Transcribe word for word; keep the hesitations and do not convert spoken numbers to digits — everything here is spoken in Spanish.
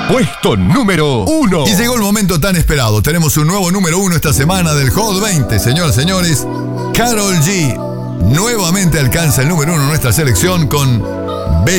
Puesto número uno. Y llegó el momento tan esperado. Tenemos un nuevo número uno esta semana del Hot veinte, señoras y señores. Karol G nuevamente alcanza el número uno en nuestra selección con